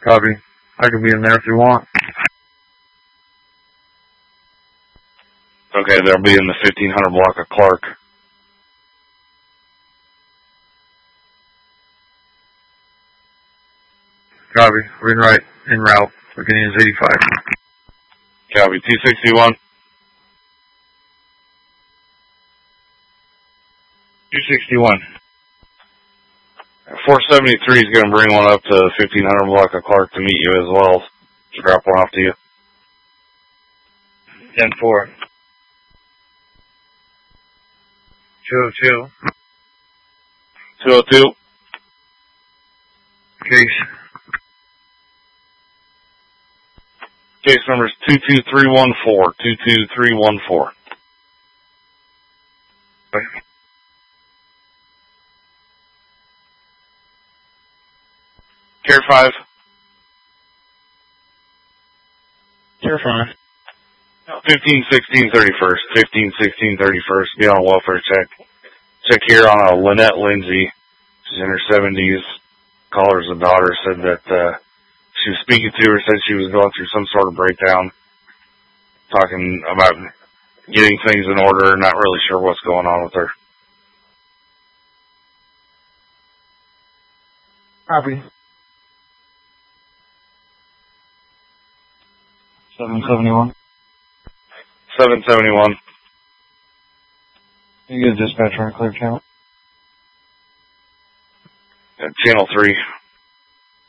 Copy. I can be in there if you want. Okay, they'll be in the 1500 block of Clark. Copy. Reading right. En route. Beginning is 85. Copy. 261. 261. 473 is going to bring one up to 1500 block of Clark to meet you as well. To drop one off to you. 10-4. 202. 202. Case. Case number is 22314. 22314. Okay. Care 5. Care 5. 1516 31st. 1516 31st. Be on a welfare check. Check here on a Lynette Lindsay. She's in her 70s. Caller's a daughter. Said that she was speaking to her. Said she was going through some sort of breakdown. Talking about getting things in order. Not really sure what's going on with her. Copy. 771. 771. You get a dispatcher on clear channel. Channel 3.